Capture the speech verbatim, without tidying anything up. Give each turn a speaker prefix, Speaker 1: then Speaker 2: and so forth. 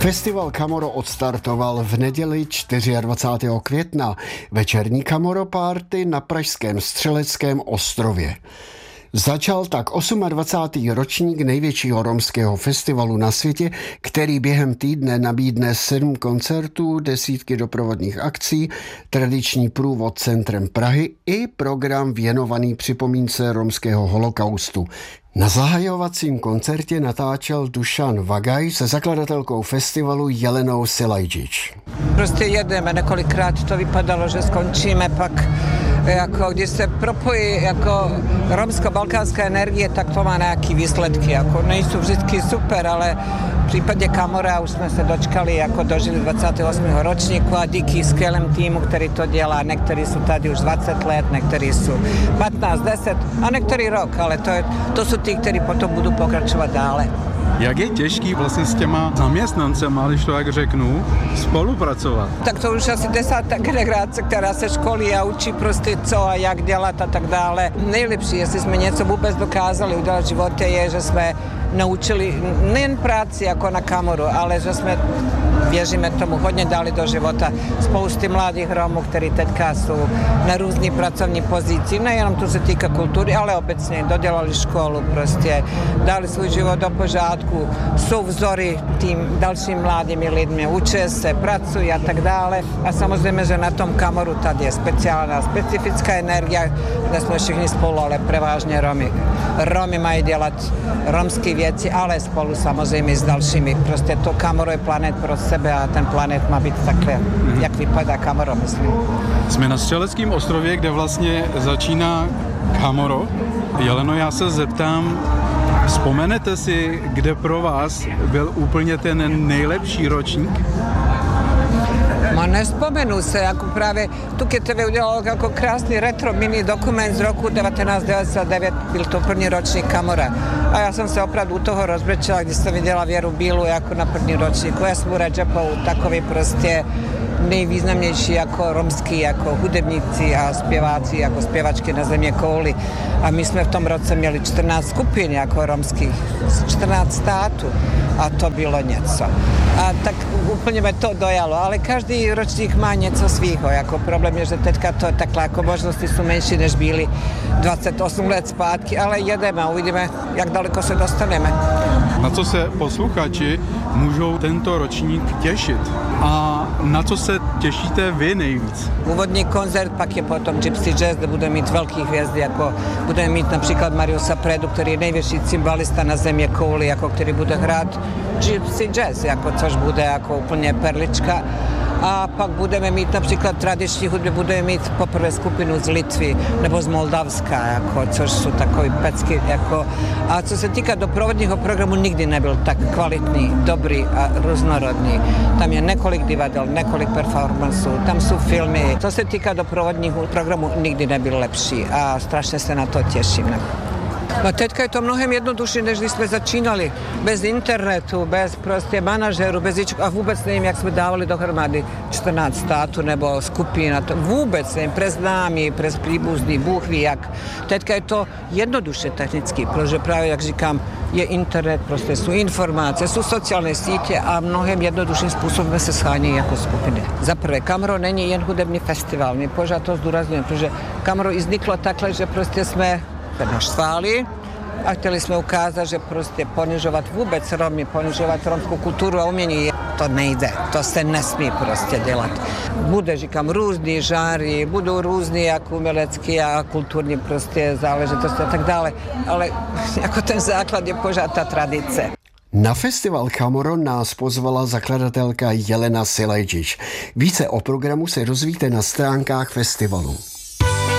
Speaker 1: Festival Kamoro odstartoval v neděli dvacátého čtvrtého května. Večerní Kamoro Party na pražském Střeleckém ostrově. Začal tak dvacátý osmý ročník největšího romského festivalu na světě, který během týdne nabídne sedm koncertů, desítky doprovodných akcí, tradiční průvod centrem Prahy i program věnovaný připomínce romského holokaustu. Na zahajovacím koncertě natáčel Dušan Vagaj se zakladatelkou festivalu Jelenou Silajčič.
Speaker 2: Prostě jedeme, několikrát to vypadalo, že skončíme, pak jako, když se propojí jako romsko-balkánská energie, tak to má nějaké výsledky. Jako, nejsou vždycky super, ale v případě Kamora už jsme se dočkali, jako dožili dvacátého osmého ročníku a díky skvělému týmu, který to dělá. Někteří jsou tady už dvacet let, někteří jsou patnáct, deset a některý rok, ale to, je, to jsou ty, kteří potom budou pokračovat dále.
Speaker 3: Jak je těžký vlastně s těma zaměstnancema, když to jak řeknu, spolupracovat?
Speaker 2: Tak to už asi desátá generace, která se školí a učí prostě co a jak dělat a tak dále. Nejlepší, jestli jsme něco vůbec dokázali udělat v životě, je, že jsme naučili nejen práci jako na Kamoru, ale že jsme, věříme tomu, hodně dali do života spousty mladých Romů, kteří teďka jsou na různý pracovní pozici, nejenom to se týká kultury, ale obecně dodělali školu, prostě dali svůj život do pořádku, jsou vzory tým dalším mladými lidmi, učí se, pracují a tak dále. A samozřejmě, že na tom Kamoru tady je speciální, specifická energie, kde jsme všichni spolu, ale převážně Romy. Romy mají dělat romské věci, ale spolu samozřejmě s dalšími. Prostě to Kamoro je planet pro sebe a ten planet má být takhle, mm-hmm. jak vypadá Kamoro, myslím.
Speaker 3: Jsme na Střeleckém ostrově, kde vlastně začíná Kamoro. Jeleno, já se zeptám, vzpomenete si, kde pro vás byl úplně ten nejlepší ročník?
Speaker 2: Ma nespomenu se, jako právě tu je tebe udělalo jako krásný retro mini dokument z roku devatenáct devadesát devět, byl to první ročník Kamora. A já jsem se opravdu u toho rozbrečela, když jsem viděla Věru Bílu jako na první ročníku. Já jsem u Redžepou, takový prostě nejvýznamnější jako romský, jako hudebníci a zpěváci, jako zpěvačky na země kouli. A my jsme v tom roce měli čtrnáct skupin jako romských, čtrnáct států a to bylo něco. A tak úplně mě to dojalo, ale každý ročník má něco svýho, jako problém je, že teďka to takhle, jako možnosti jsou menší, než byly dvacet osm let zpátky, ale jedeme a uvidíme, jak daleko se dostaneme.
Speaker 3: Na co se posluchači můžou tento ročník těšit a na co se těšíte vy nejvíc?
Speaker 2: Úvodní koncert, pak je potom Gypsy Jazz, kde budeme mít velký hvězdy, jako budeme mít například Mariusa Predu, který je největší cymbalista na země kouli, jako který bude hrát Gypsy Jazz, jako, což bude jako úplně perlička. A pak budeme mít například tradiční hudby, budeme mít poprvé skupinu z Litvy nebo z Moldavska, jako, což jsou takový pecky. Jako. A co se týká doprovodního programu, nikdy nebyl tak kvalitní, dobrý a různorodný. Tam je několik divadel, několik performansů, tam jsou filmy. Co se týká doprovodního programu, nikdy nebyl lepší a strašně se na to těším. No teďka je to mnohem jednodušší, než když jsme začínali. Bez internetu, bez prostě manažeru, bez ničeho. A vůbec nevím, jak jsme dávali dohromady čtrnáct států nebo skupin. To vůbec nevím, přes známí, přes příbuzný, Bůh ví jak. Teďka je to jednoduše technicky, protože právě, jak říkám, je internet, prostě jsou informace, jsou sociální sítě a mnohem jednodušším způsobem se schání jako skupiny. Za prvé, Kamoro není jen hudební festival, my pořád to zdůrazňujeme, protože Kamoro i vzniklo takhle, že prostě jsme naštvali a chtěli jsme ukázat, že prostě ponižovat vůbec Romy, ponižovat romskou kulturu a umění, to nejde, to se nesmí prostě dělat. Bude, říkám, různý žánry, budou různý jako umělecký a kulturní prostě záležitosti a tak dále, ale jako ten základ je pořád ta tradice.
Speaker 1: Na festival Kamoro nás pozvala zakladatelka Jelena Silajčič. Více o programu se dozvíte na stránkách festivalu.